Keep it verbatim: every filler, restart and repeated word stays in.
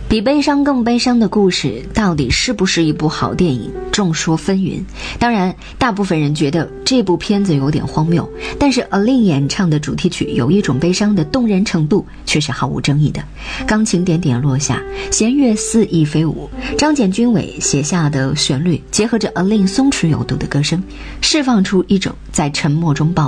比悲伤更悲伤的故事到底是不是一部好电影，众说纷纭。当然大部分人觉得这部片子有点荒谬，但是 A-Lin 演唱的主题曲有一种悲伤的动人程度却是毫无争议的。钢琴点点落下，弦乐肆意飞舞，张简君伟写下的旋律结合着 A-Lin 松弛有度的歌声，释放出一种在沉默中爆